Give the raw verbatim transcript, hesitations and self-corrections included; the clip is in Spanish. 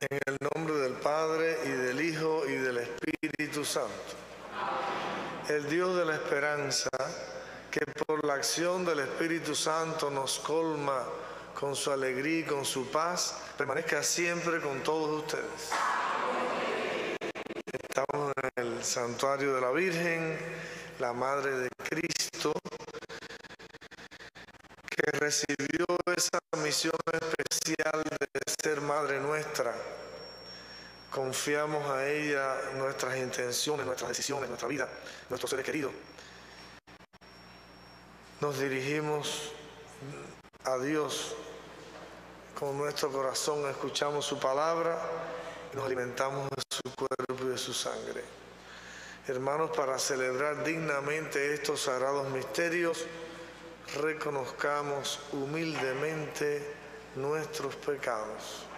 En el nombre del Padre, y del Hijo, y del Espíritu Santo. El Dios de la esperanza, que por la acción del Espíritu Santo nos colma con su alegría y con su paz, permanezca siempre con todos ustedes. Estamos en el santuario de la Virgen, la Madre de Cristo, que recibió esa misión especial de ser Madre nuestra. Confiamos a ella nuestras intenciones, nuestras decisiones, nuestra vida, nuestros seres queridos. Nos dirigimos a Dios con nuestro corazón, escuchamos su palabra y nos alimentamos de su cuerpo y de su sangre. Hermanos, para celebrar dignamente estos sagrados misterios, reconozcamos humildemente nuestros pecados.